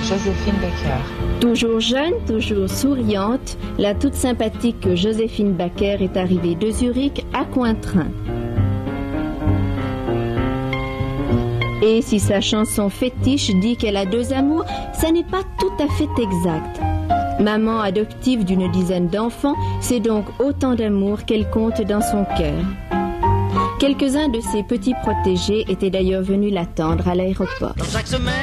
Joséphine Baker. Toujours jeune, toujours souriante, la toute sympathique Joséphine Baker est arrivée de Zurich à Cointrin. Et si sa chanson fétiche dit qu'elle a 2 amours, ça n'est pas tout à fait exact. Maman adoptive d'une dizaine d'enfants, c'est donc autant d'amour qu'elle compte dans son cœur. Quelques-uns de ses petits protégés étaient d'ailleurs venus l'attendre à l'aéroport.